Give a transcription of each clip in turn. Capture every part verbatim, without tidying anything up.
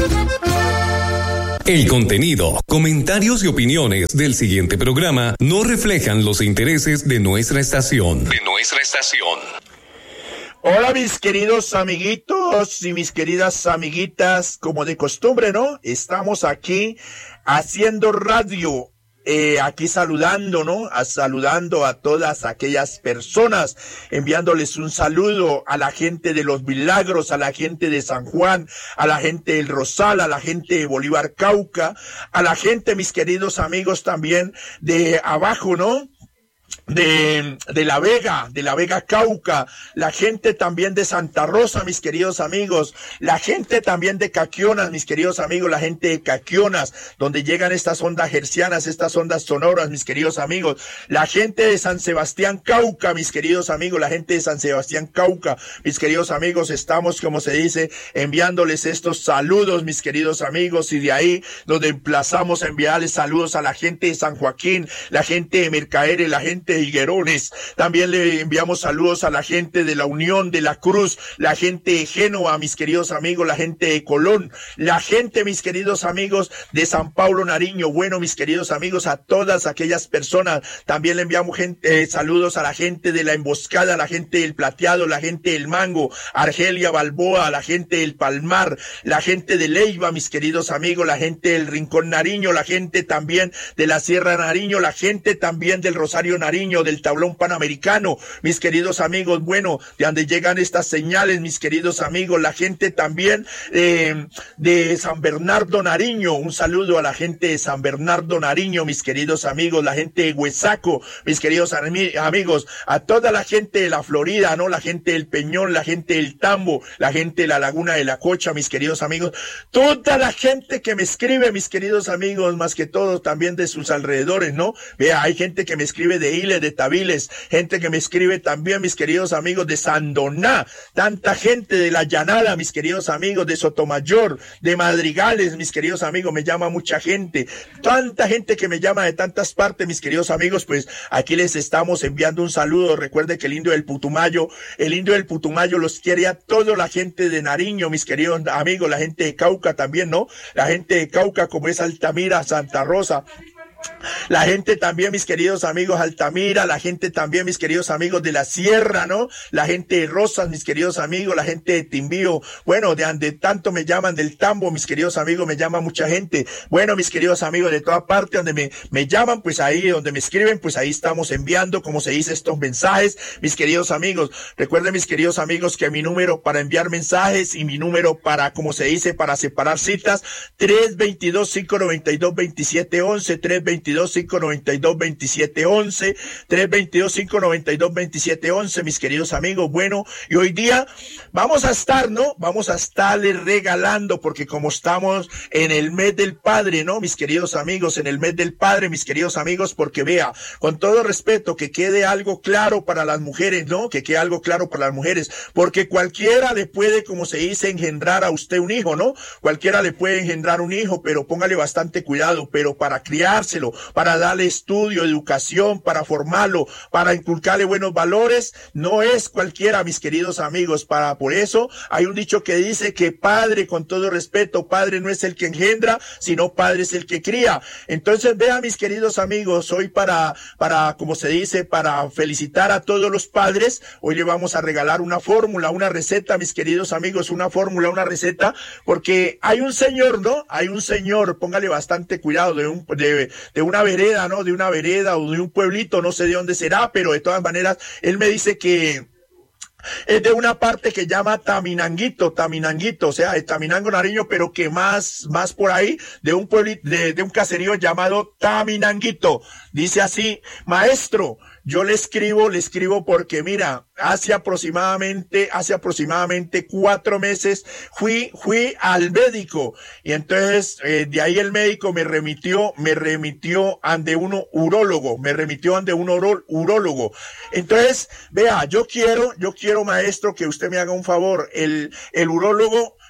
El contenido, comentarios y opiniones del siguiente programa no reflejan los intereses de nuestra estación. De nuestra estación. Hola mis queridos amiguitos y mis queridas amiguitas, como de costumbre, ¿no? Estamos aquí haciendo radio. Eh, aquí saludando, ¿no? A, saludando a todas aquellas personas, enviándoles un saludo a la gente de Los Milagros, a la gente de San Juan, a la gente del Rosal, a la gente de Bolívar Cauca, a la gente, mis queridos amigos, también de abajo, ¿no? De, de La Vega, de La Vega Cauca, la gente también de Santa Rosa, mis queridos amigos, la gente también de Caquionas, mis queridos amigos, la gente de Caquionas, donde llegan estas ondas hercianas, estas ondas sonoras, mis queridos amigos, la gente de San Sebastián Cauca, mis queridos amigos, la gente de San Sebastián Cauca, mis queridos amigos, estamos, como se dice, enviándoles estos saludos, mis queridos amigos, y de ahí donde emplazamos a enviarles saludos a la gente de San Joaquín, la gente de Mercaere, la gente de Higuerones. También le enviamos saludos a la gente de la Unión de la Cruz, la gente de Génova, mis queridos amigos, la gente de Colón, la gente, mis queridos amigos, de San Pablo Nariño. Bueno, mis queridos amigos, a todas aquellas personas. También le enviamos gente, eh, saludos a la gente de la Emboscada, la gente del Plateado, la gente del Mango, Argelia Balboa, la gente del Palmar, la gente de Leiva, mis queridos amigos, la gente del Rincón Nariño, la gente también de la Sierra Nariño, la gente también del Rosario Nariño, del Tablón Panamericano, mis queridos amigos, bueno, de donde llegan estas señales, mis queridos amigos, la gente también eh, de San Bernardo Nariño, un saludo a la gente de San Bernardo Nariño, mis queridos amigos, la gente de Huesaco, mis queridos ami- amigos, a toda la gente de la Florida, ¿no? La gente del Peñón, la gente del Tambo, la gente de la Laguna de la Cocha, mis queridos amigos, toda la gente que me escribe, mis queridos amigos, más que todo también de sus alrededores, ¿no? Vea, hay gente que me escribe de Ile, de Tabiles, gente que me escribe también, mis queridos amigos, de Sandoná, tanta gente de la Llanada, mis queridos amigos, de Sotomayor, de Madrigales, mis queridos amigos, me llama mucha gente, tanta gente que me llama de tantas partes, mis queridos amigos, pues aquí les estamos enviando un saludo. Recuerde que el indio del Putumayo, el indio del Putumayo los quiere a toda la gente de Nariño, mis queridos amigos, la gente de Cauca también, ¿no? La gente de Cauca, como es Altamira, Santa Rosa, la gente también, mis queridos amigos, Altamira, la gente también, mis queridos amigos de la Sierra, ¿no? La gente de Rosas, mis queridos amigos, la gente de Timbío, bueno, de donde tanto me llaman del Tambo, mis queridos amigos, me llama mucha gente. Bueno, mis queridos amigos, de toda parte donde me, me llaman, pues ahí, donde me escriben, pues ahí estamos enviando, como se dice, estos mensajes, mis queridos amigos. Recuerden, mis queridos amigos, que mi número para enviar mensajes y mi número para, como se dice, para separar citas, tres dos dos, cinco nueve dos, dos siete uno uno, tres veintidós, cinco noventa y dos, veintisiete once, tres veintidós, cinco noventa y dos, veintisiete once, mis queridos amigos. Bueno, y hoy día vamos a estar, ¿no? Vamos a estarles regalando, porque como estamos en el mes del Padre, ¿no? Mis queridos amigos, en el mes del Padre, mis queridos amigos, porque vea, con todo respeto, que quede algo claro para las mujeres, ¿no? Que quede algo claro para las mujeres, porque cualquiera le puede, como se dice, engendrar a usted un hijo, ¿no? Cualquiera le puede engendrar un hijo, pero póngale bastante cuidado, pero para criárselo, para darle estudio, educación, para formarlo, para inculcarle buenos valores, no es cualquiera, mis queridos amigos. Para, por eso hay un dicho que dice que padre, con todo respeto, padre no es el que engendra, sino padre es el que cría. Entonces, vean, mis queridos amigos, hoy para, para, como se dice, para felicitar a todos los padres, hoy le vamos a regalar una fórmula, una receta, mis queridos amigos, una fórmula, una receta, porque hay un señor, ¿no? Hay un señor, póngale bastante cuidado, de un, de, de una vereda, ¿no? De una vereda o de un pueblito, no sé de dónde será, pero de todas maneras, él me dice que es de una parte que llama Taminanguito, Taminanguito, o sea, de Taminango Nariño, pero que más, más por ahí, de un pueblito, de, de un caserío llamado Taminanguito. Dice así: maestro, yo le escribo, le escribo porque mira, hace aproximadamente, hace aproximadamente cuatro meses fui, fui al médico y entonces eh, de ahí el médico me remitió, me remitió ante un urólogo, me remitió ante un uro, urólogo. Entonces, vea, yo quiero, yo quiero, maestro, que usted me haga un favor. El, el urólogo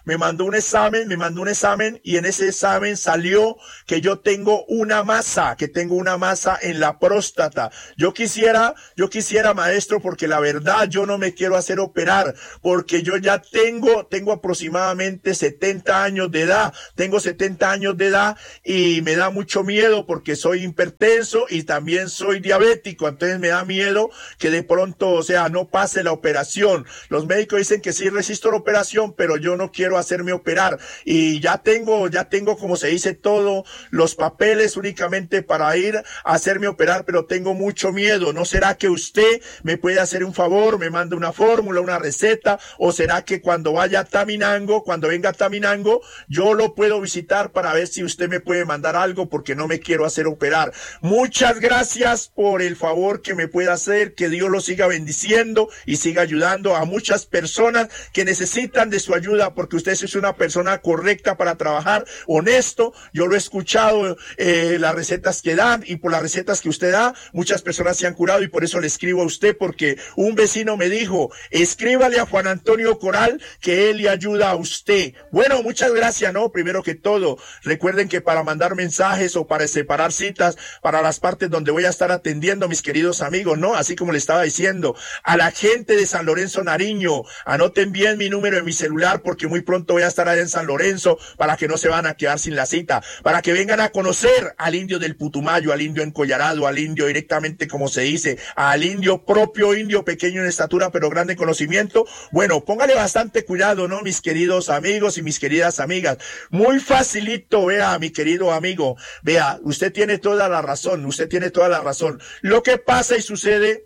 me mandó un examen, me mandó un examen y en ese examen salió que yo tengo una masa, que tengo una masa en la próstata. Yo quisiera, yo quisiera, maestro, porque la verdad yo no me quiero hacer operar, porque yo ya tengo, tengo aproximadamente setenta años de edad, tengo setenta años de edad y me da mucho miedo porque soy hipertenso y también soy diabético, entonces me da miedo que de pronto, o sea, no pase la operación. Los médicos dicen que sí resisto la operación, pero yo no quiero hacerme operar y ya tengo, ya tengo, como se dice, todo los papeles únicamente para ir a hacerme operar, pero tengo mucho miedo. ¿No será que usted me puede hacer un favor, me manda una fórmula, una receta, o será que cuando vaya a Taminango, cuando venga a Taminango, yo lo puedo visitar para ver si usted me puede mandar algo porque no me quiero hacer operar? Muchas gracias por el favor que me pueda hacer, que Dios lo siga bendiciendo y siga ayudando a muchas personas que necesitan de su ayuda, porque usted es una persona correcta para trabajar, honesto. Yo lo he escuchado, eh, las recetas que dan, y por las recetas que usted da, muchas personas se han curado, y por eso le escribo a usted, porque un vecino me dijo, escríbale a Juan Antonio Coral que él le ayuda a usted. Bueno, muchas gracias, ¿no? Primero que todo, recuerden que para mandar mensajes o para separar citas para las partes donde voy a estar atendiendo, mis queridos amigos, ¿no? Así como le estaba diciendo, a la gente de San Lorenzo Nariño, anoten bien mi número en mi celular porque muy pronto voy a estar allá en San Lorenzo para que no se van a quedar sin la cita, para que vengan a conocer al indio del Putumayo, al indio encollarado, al indio directamente, como se dice, al indio propio, indio pequeño en estatura pero grande en conocimiento. Bueno, póngale bastante cuidado, ¿no, mis queridos amigos y mis queridas amigas? Muy facilito, vea, mi querido amigo, vea, usted tiene toda la razón, usted tiene toda la razón. Lo que pasa y sucede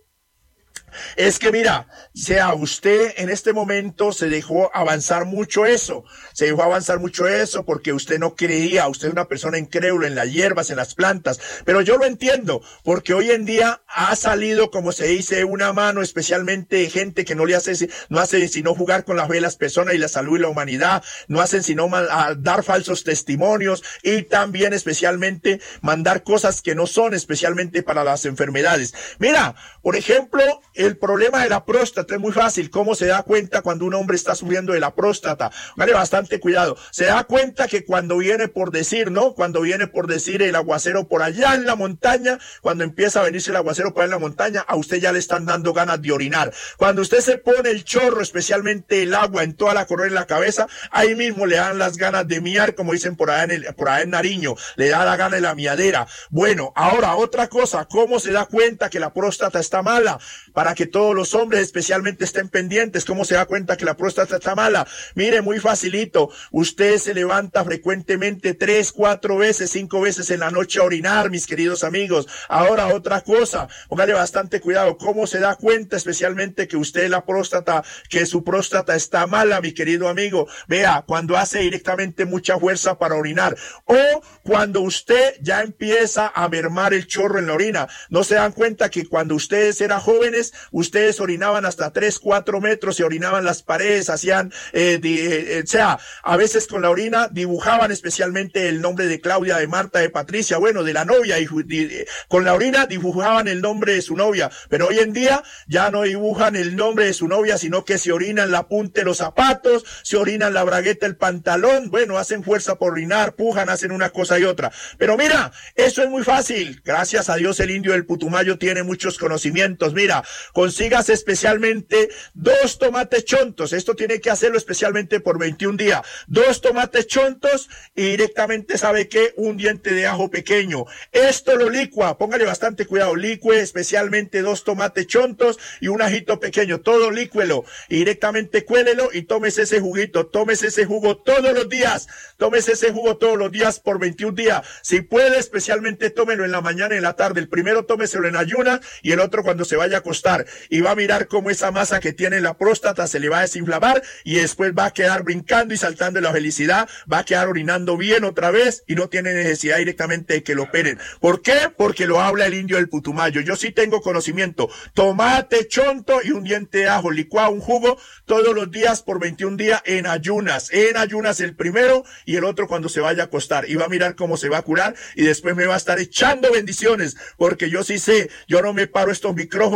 es que, mira, sea usted en este momento se dejó avanzar mucho eso, se dejó avanzar mucho eso porque usted no creía, usted es una persona incrédula en las hierbas, en las plantas, pero yo lo entiendo, porque hoy en día ha salido, como se dice, una mano, especialmente gente que no le hace, no hace sino jugar con la fe de las personas y la salud y la humanidad, no hacen sino mal, a dar falsos testimonios y también especialmente mandar cosas que no son, especialmente para las enfermedades. Mira, por ejemplo, el problema de la próstata es muy fácil. ¿Cómo se da cuenta cuando un hombre está sufriendo de la próstata? Vale, bastante cuidado. Se da cuenta que cuando viene por decir, ¿no? Cuando viene por decir el aguacero por allá en la montaña, cuando empieza a venirse el aguacero por allá en la montaña, a usted ya le están dando ganas de orinar. Cuando usted se pone el chorro, especialmente el agua en toda la corona en la cabeza, ahí mismo le dan las ganas de miar, como dicen por allá en el, por allá en Nariño, le da la gana de la miadera. Bueno, ahora otra cosa, ¿cómo se da cuenta que la próstata está mala? Para que todos los hombres especialmente estén pendientes, ¿cómo se da cuenta que la próstata está mala? Mire, muy facilito, usted se levanta frecuentemente tres, cuatro veces, cinco veces en la noche a orinar, mis queridos amigos. Ahora otra cosa, póngale bastante cuidado, ¿cómo se da cuenta especialmente que usted la próstata, que su próstata está mala, mi querido amigo? Vea, cuando hace directamente mucha fuerza para orinar, o cuando usted ya empieza a mermar el chorro en la orina. ¿No se dan cuenta que cuando ustedes eran jóvenes, ustedes orinaban hasta tres, cuatro metros, se orinaban las paredes, hacían, eh, de, eh, o sea, a veces con la orina dibujaban especialmente el nombre de Claudia, de Marta, de Patricia, bueno, de la novia, y, y con la orina dibujaban el nombre de su novia, pero hoy en día ya no dibujan el nombre de su novia, sino que se orinan la punta de los zapatos, se orinan la bragueta del pantalón, bueno, hacen fuerza por orinar, pujan, hacen una cosa y otra. Pero mira, eso es muy fácil, gracias a Dios el indio del Putumayo tiene muchos conocimientos. Mira, consígase especialmente dos tomates chontos, esto tiene que hacerlo especialmente por veintiún días, dos tomates chontos y directamente, ¿sabe qué? Un diente de ajo pequeño, esto lo licua, póngale bastante cuidado, licue especialmente dos tomates chontos y un ajito pequeño, todo lícuelo y directamente cuélelo y tómese ese juguito, tómese ese jugo todos los días, tómese ese jugo todos los días por veintiún días, si puede especialmente tómelo en la mañana y en la tarde, el primero tómeselo en ayunas y el otro cuando se vaya a acostar, y va a mirar cómo esa masa que tiene en la próstata se le va a desinflamar y después va a quedar brincando y saltando de la felicidad, va a quedar orinando bien otra vez y no tiene necesidad directamente de que lo operen. ¿Por qué? Porque lo habla el indio del Putumayo. Yo sí tengo conocimiento. Tomate chonto y un diente de ajo, licuado, un jugo todos los días por veintiún días en ayunas. En ayunas el primero y el otro cuando se vaya a acostar. Y va a mirar cómo se va a curar y después me va a estar echando bendiciones, porque yo sí sé, yo no me paro estos micrófonos a jugar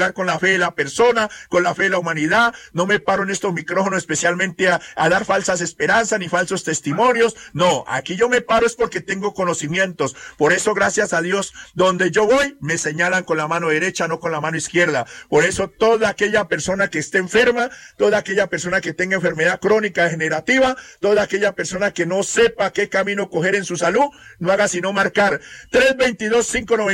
hablar con la fe de la persona, con la fe de la humanidad. No me paro en estos micrófonos especialmente a, a dar falsas esperanzas ni falsos testimonios. No, aquí yo me paro es porque tengo conocimientos. Por eso, gracias a Dios, donde yo voy, me señalan con la mano derecha, no con la mano izquierda. Por eso, toda aquella persona que esté enferma, toda aquella persona que tenga enfermedad crónica degenerativa, toda aquella persona que no sepa qué camino coger en su salud, no haga sino marcar tres dos dos, cinco nueve